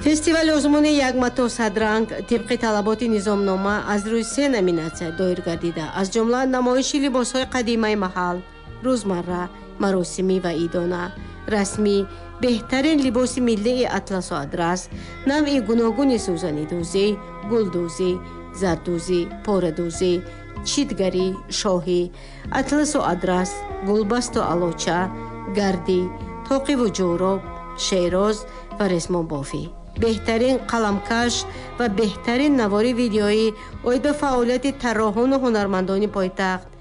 фестивали озмуни як матоъ садранг тибқи талаботи низомнома аз рӯи 3 номинатсия доир гардида, аз ҷумла намоиши либосҳои қадимаи маҳал, рӯзмарра, маросимӣ ва идона, расмӣ, беҳтарин либоси миллии атласу адрас, навъи гуногуни сӯзанидӯзӣ, гулдӯзӣ, зардӯзӣ, порадӯзӣ, читгарӣ, шоҳӣ, атласу адрас, гулбасту алоча, гардӣ, тоқиву ҷӯроб, шероз ва ресмонбофӣ, беҳтарин қаламкаш ва беҳтарин навори видеоӣ оид ба фаъолияти тарроҳону ҳунармандони пойтахт